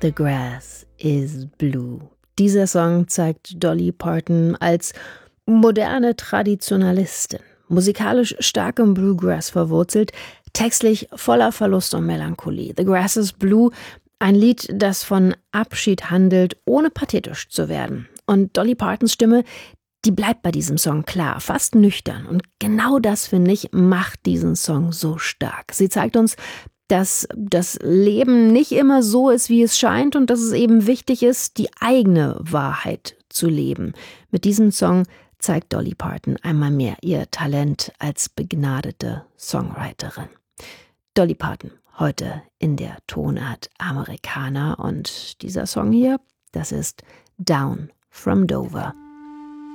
The Grass is Blue. Dieser Song zeigt Dolly Parton als moderne Traditionalistin, musikalisch stark im Bluegrass verwurzelt, textlich voller Verlust und Melancholie. The Grass is Blue, ein Lied, das von Abschied handelt, ohne pathetisch zu werden. Und Dolly Partons Stimme, die bleibt bei diesem Song klar, fast nüchtern. Und genau das, finde ich, macht diesen Song so stark. Sie zeigt uns, dass das Leben nicht immer so ist, wie es scheint und dass es eben wichtig ist, die eigene Wahrheit zu leben. Mit diesem Song zeigt Dolly Parton einmal mehr ihr Talent als begnadete Songwriterin. Dolly Parton, heute in der Tonart Americana, und dieser Song hier, das ist Down from Dover.